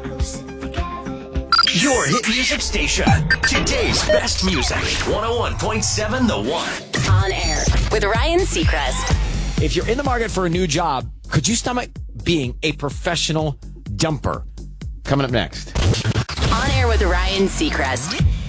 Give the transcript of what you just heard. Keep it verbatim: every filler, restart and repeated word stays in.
Your hit music station. Today's best music. one oh one point seven The One. On air with Ryan Seacrest. If you're in the market for a new job, could you stomach being a professional dumper? Coming up next. On air with Ryan Seacrest.